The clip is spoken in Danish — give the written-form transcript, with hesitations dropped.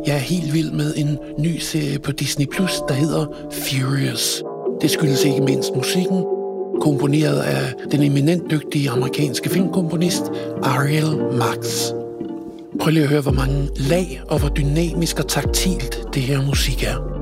Jeg er helt vild med en ny serie på Disney+, der hedder Furious. Det skyldes ikke mindst musikken, komponeret af den eminent dygtige amerikanske filmkomponist Ariel Marx. Prøv lige at høre, hvor mange lag og hvor dynamisk og taktilt det her musik er.